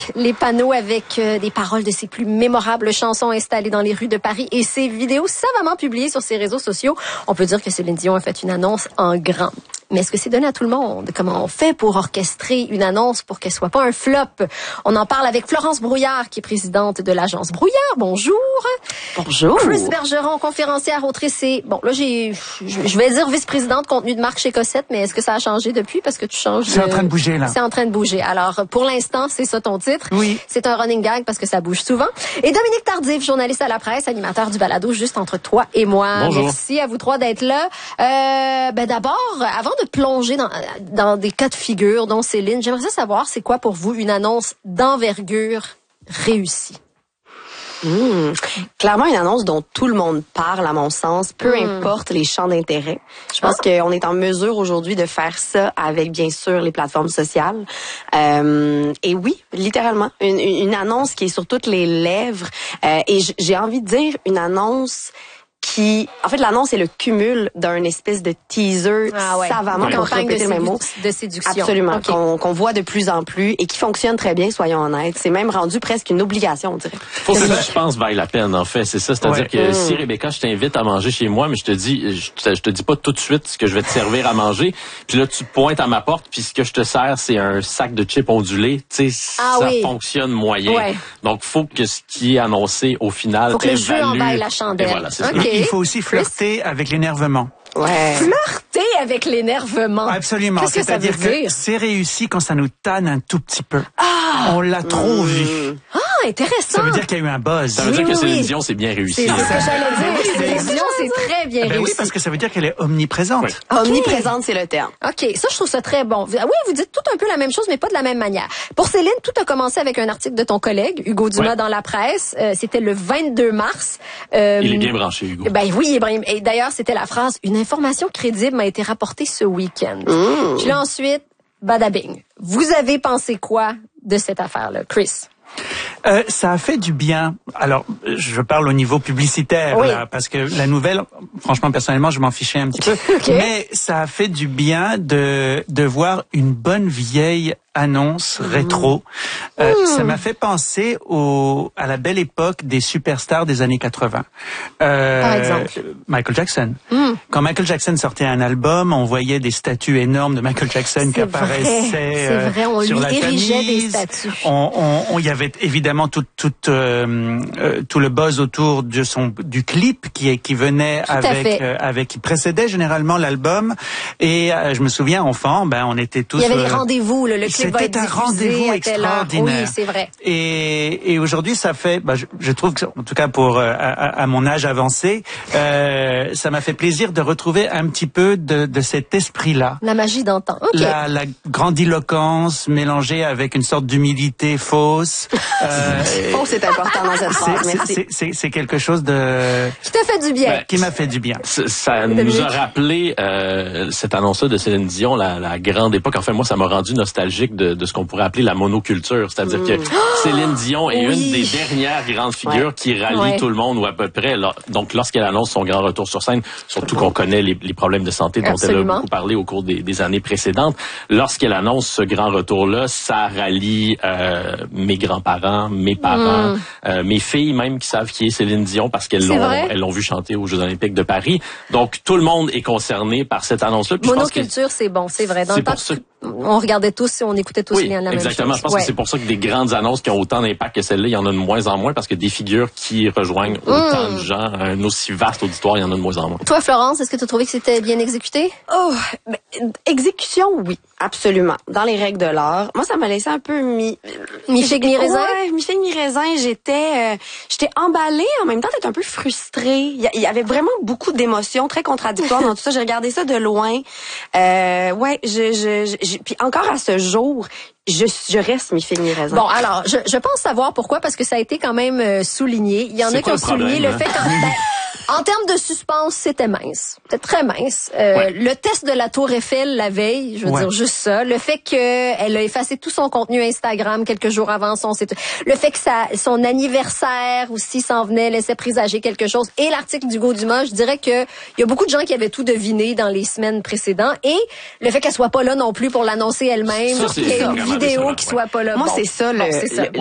Les panneaux avec des paroles de ses plus mémorables chansons installées dans les rues de Paris et ses vidéos savamment publiées sur ses réseaux sociaux. On peut dire que Céline Dion a fait une annonce en grand. Mais est-ce que c'est donné à tout le monde? Comment on fait pour orchestrer une annonce pour qu'elle soit pas un flop? On en parle avec Florence Brouillard, qui est présidente de l'agence Brouillard. Bonjour. Bonjour. Chris Bergeron, conférencière, autrice et... Bon, là, je vais dire vice-présidente contenu de marque chez Cossette, mais est-ce que ça a changé depuis? Parce que tu changes... C'est en train de bouger, là. C'est en train de bouger. Alors, pour l'instant, c'est ça ton titre. Oui. C'est un running gag parce que ça bouge souvent. Et Dominique Tardif, journaliste à la presse, animateur du balado Juste entre toi et moi. Bonjour. Merci à vous trois d'être là. D'abord, avant de plonger dans des cas de figure, dont Céline, j'aimerais savoir, c'est quoi pour vous une annonce d'envergure réussie? Clairement, une annonce dont tout le monde parle, à mon sens, peu importe les champs d'intérêt. Je pense qu'on est en mesure aujourd'hui de faire ça avec, bien sûr, les plateformes sociales. Et oui, littéralement, une annonce qui est sur toutes les lèvres. Et j'ai envie de dire une annonce qui... En fait, l'annonce est le cumul d'un espèce de teaser savamment, pour répéter le même mot. De séduction. Absolument, Okay. qu'on voit de plus en plus et qui fonctionne très bien, soyons honnêtes. C'est même rendu presque une obligation, on dirait. Pour que ça, je pense, vaille la peine, en fait. C'est ça. C'est-à-dire que si, Rebecca, je t'invite à manger chez moi, mais je te dis pas tout de suite ce que je vais te servir à manger. Puis là, tu pointes à ma porte, puis ce que je te sers, c'est un sac de chips ondulés. Tu sais, ça fonctionne moyen. Ouais. Donc, faut que ce qui est annoncé au final, faut que le jeu en vaille la chandelle. Et voilà, c'est ça. Il faut aussi flirter avec l'énervement. Ouais. Flirter avec l'énervement. Absolument. Qu'est-ce que ça veut dire? C'est-à-dire que c'est réussi quand ça nous tanne un tout petit peu. On l'a trop vu. Ah, intéressant. Ça veut dire qu'il y a eu un buzz. Ça veut dire que Céline Dion, c'est bien réussi. C'est ce que j'allais dire. Céline Dion, c'est très bien réussi. Oui, parce que ça veut dire qu'elle est omniprésente. Oui. Okay. Omniprésente, c'est le terme. OK, ça, je trouve ça très bon. Oui, vous dites tout un peu la même chose, mais pas de la même manière. Pour Céline, tout a commencé avec un article de ton collègue, Hugo Dumas, dans la presse. C'était le 22 mars. Il est bien branché, Hugo. Ben oui, Ibrahim. Et d'ailleurs, c'était la phrase « Une information crédible m'a été rapportée ce week-end ». Puis là, ensuite, badabing. Vous avez pensé quoi de cette affaire-là, Chris? Ça a fait du bien. Alors, je parle au niveau publicitaire, là, parce que la nouvelle, franchement, personnellement, je m'en fichais un petit peu. Mais ça a fait du bien de voir une bonne vieille annonce rétro. Ça m'a fait penser à la belle époque des superstars des années 80. Par exemple? Michael Jackson. Quand Michael Jackson sortait un album, on voyait des statues énormes de Michael Jackson qui apparaissaient sur la érigeait des Tamise. statues. Il y avait évidemment tout le buzz autour du clip qui venait qui précédait généralement l'album. Et je me souviens, enfant, on était tous... Il y avait des rendez-vous, le clip va être c'était un rendez-vous extraordinaire. Oui, c'est vrai. Et aujourd'hui, ça fait, je trouve que, en tout cas à mon âge avancé, ça m'a fait plaisir de retrouver un petit peu de cet esprit-là. La magie d'antan. Okay. La grandiloquence mélangée avec une sorte d'humilité fausse. C'est important dans cette phrase. Merci. C'est quelque chose de... Qui t'a fait du bien. Qui m'a fait du bien. Ça nous a rappelé cette annonce-là de Céline Dion, la grande époque. Enfin, moi, ça m'a rendu nostalgique de ce qu'on pourrait appeler la monoculture. C'est-à-dire que Céline Dion est une des dernières grandes figures qui rallie tout le monde, ou à peu près. Donc, lorsqu'elle annonce son grand retour sur scène, surtout qu'on connaît les problèmes de santé dont elle a beaucoup parlé au cours des années précédentes, lorsqu'elle annonce ce grand retour-là, ça rallie mes grands-parents, mes parents, mes filles même qui savent qui est Céline Dion parce qu'elles l'ont vu chanter aux Jeux Olympiques de Paris. Donc, tout le monde est concerné par cette annonce-là. Puis monoculture, c'est bon, c'est vrai. Dans le temps, on regardait tous, on écoutait tous la même exactement. chose. Je pense que c'est pour ça que des grandes annonces qui ont autant d'impact que celle-là, il y en a de moins en moins parce que des figures qui rejoignent autant de gens, un aussi vaste auditoire, il y en a de moins en moins. Toi, Florence, est-ce que tu as trouvé que c'était bien exécuté? Exécution, oui, absolument. Dans les règles de l'art. Moi, ça m'a laissé un peu mi-figue, mi-raisin? Ouais, mi-figue, mi-raisin. J'étais emballée, en même temps, d'être un peu frustrée. Il y avait vraiment beaucoup d'émotions très contradictoires dans tout ça. J'ai regardé ça de loin. Puis encore à ce jour, je reste mi-figue, mi-raisin. Bon, alors, je pense savoir pourquoi, parce que ça a été quand même souligné. Il y en a qui ont souligné le fait En termes de suspense, c'était mince. C'était très mince. Le test de la Tour Eiffel la veille, je veux dire juste ça. Le fait qu'elle a effacé tout son contenu Instagram quelques jours avant le fait que son anniversaire aussi s'en venait, laissait présager quelque chose. Et l'article d'Hugo Dumas, je dirais que il y a beaucoup de gens qui avaient tout deviné dans les semaines précédentes. Et le fait qu'elle soit pas là non plus pour l'annoncer elle-même, qu'il y ait une vidéo qui soit pas là. Moi, c'est ça,